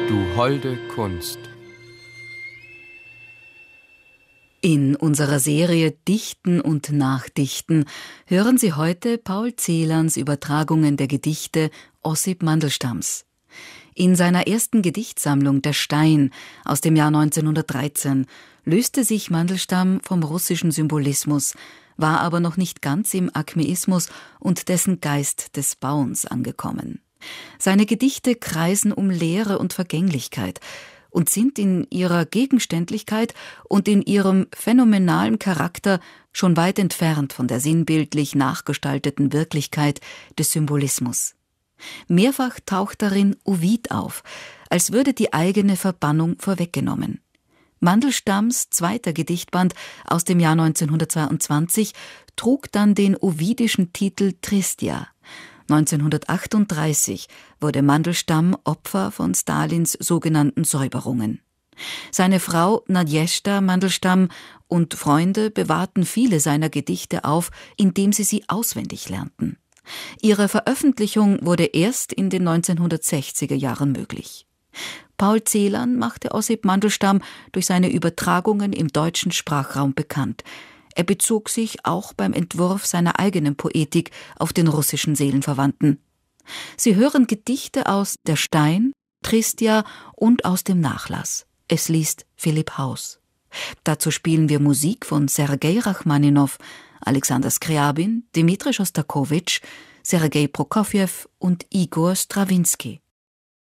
Du holde Kunst. In unserer Serie Dichten und Nachdichten hören Sie heute Paul Celans Übertragungen der Gedichte Ossip Mandelstams. In seiner ersten Gedichtsammlung Der Stein aus dem Jahr 1913 löste sich Mandelstam vom russischen Symbolismus, war aber noch nicht ganz im Akmeismus und dessen Geist des Bauens angekommen. Seine Gedichte kreisen um Leere und Vergänglichkeit und sind in ihrer Gegenständlichkeit und in ihrem phänomenalen Charakter schon weit entfernt von der sinnbildlich nachgestalteten Wirklichkeit des Symbolismus. Mehrfach taucht darin Ovid auf, als würde die eigene Verbannung vorweggenommen. Mandelstams zweiter Gedichtband aus dem Jahr 1922 trug dann den ovidischen Titel Tristia. 1938 wurde Mandelstam Opfer von Stalins sogenannten Säuberungen. Seine Frau Nadjezhda Mandelstam und Freunde bewahrten viele seiner Gedichte auf, indem sie auswendig lernten. Ihre Veröffentlichung wurde erst in den 1960er Jahren möglich. Paul Celan machte Ossip Mandelstam durch seine Übertragungen im deutschen Sprachraum bekannt. Er bezog sich auch beim Entwurf seiner eigenen Poetik auf den russischen Seelenverwandten. Sie hören Gedichte aus Der Stein, Tristia und aus dem Nachlass. Es liest Philipp Haus. Dazu spielen wir Musik von Sergei Rachmaninow, Alexander Skriabin, Dmitri Schostakowitsch, Sergei Prokofjew und Igor Strawinski.